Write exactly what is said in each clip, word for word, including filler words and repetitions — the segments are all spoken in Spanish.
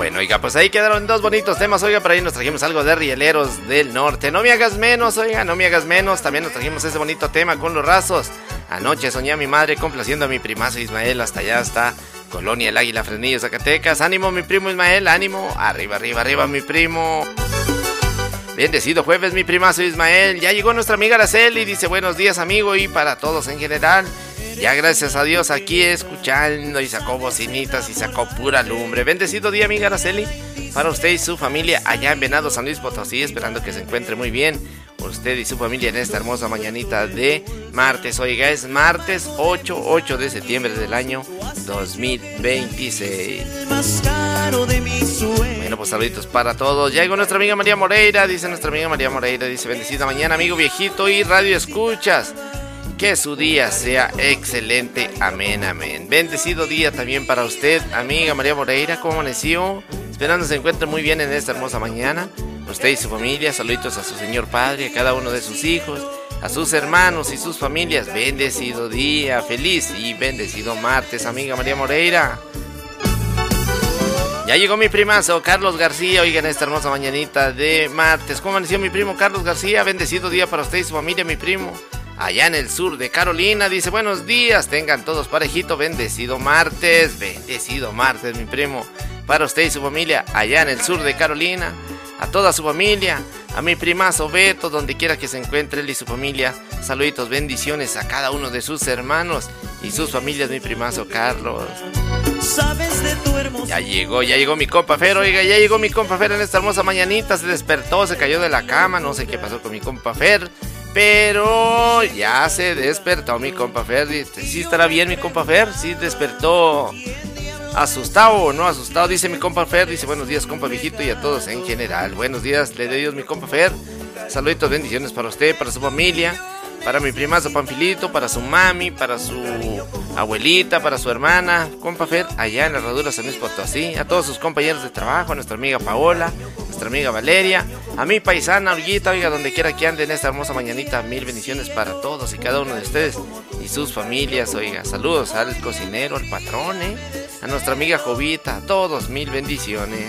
Bueno, oiga, pues ahí quedaron dos bonitos temas, oiga, por ahí nos trajimos algo de Rieleros del Norte. No me hagas menos, oiga, no me hagas menos. También nos trajimos ese bonito tema con Los Rasos. Anoche soñé a mi madre complaciendo a mi primazo Ismael, hasta allá está Colonia El Águila, Fresnillo, Zacatecas. Ánimo, mi primo Ismael, ánimo. Arriba, arriba, arriba, mi primo. Bendecido jueves, mi primazo Ismael. Ya llegó nuestra amiga Araceli, dice buenos días, amigo, y para todos en general. Ya gracias a Dios aquí escuchando, y sacó bocinitas y sacó pura lumbre. Bendecido día, amiga Araceli, para usted y su familia allá en Venado, San Luis Potosí, esperando que se encuentre muy bien usted y su familia en esta hermosa mañanita de martes. Oiga, es martes ocho de septiembre del año dos mil veintiséis. Bueno, pues saluditos para todos. Ya llegó nuestra amiga María Moreira, dice nuestra amiga María Moreira, dice bendecida mañana, amigo viejito y radio escuchas. Que su día sea excelente, amén, amén. Bendecido día también para usted, amiga María Moreira. ¿Cómo amaneció? Esperando se encuentre muy bien en esta hermosa mañana. Usted y su familia, saluditos a su señor padre, a cada uno de sus hijos, a sus hermanos y sus familias. Bendecido día, feliz y bendecido martes, amiga María Moreira. Ya llegó mi primazo Carlos García, oigan, esta hermosa mañanita de martes. ¿Cómo amaneció mi primo Carlos García? Bendecido día para usted y su familia, mi primo. Allá en el sur de Carolina, dice buenos días, tengan todos parejito, bendecido martes, bendecido martes, mi primo, para usted y su familia, allá en el sur de Carolina, a toda su familia, a mi primazo Beto, donde quiera que se encuentre él y su familia, saluditos, bendiciones a cada uno de sus hermanos y sus familias, mi primazo Carlos. Ya llegó, ya llegó mi compa Fer, oiga, ya llegó mi compa Fer en esta hermosa mañanita, se despertó, se cayó de la cama, no sé qué pasó con mi compa Fer. Pero ya se despertó mi compa Fer. ¿Sí estará bien mi compa Fer? ¿Sí despertó asustado o no asustado? Dice mi compa Fer. Dice buenos días compa viejito y a todos en general. Buenos días, le doy Dios mi compa Fer. Saluditos, bendiciones para usted, para su familia, para mi primazo Panfilito, para su mami, para su abuelita, para su hermana, compa Fer, allá en la Herradura San Luis Potosí, a todos sus compañeros de trabajo, a nuestra amiga Paola, nuestra amiga Valeria, a mi paisana Olguita, oiga, donde quiera que ande en esta hermosa mañanita, mil bendiciones para todos y cada uno de ustedes y sus familias, oiga, saludos al cocinero, al patrón, eh, a nuestra amiga Jovita, a todos, mil bendiciones.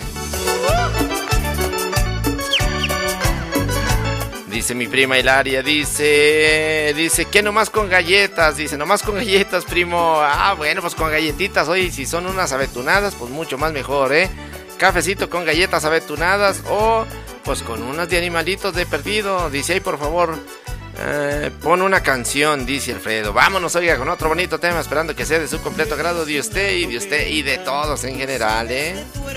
Dice mi prima Hilaria, dice, dice que nomás con galletas, dice, nomás con galletas, primo. Ah, bueno, pues con galletitas, oye, si son unas abetunadas, pues mucho más mejor, ¿eh? Cafecito con galletas abetunadas o pues con unas de animalitos de perdido. Dice, ahí por favor, eh, pon una canción, dice Alfredo. Vámonos, oiga, con otro bonito tema, esperando que sea de su completo agrado de usted y de usted y de todos en general, ¿eh?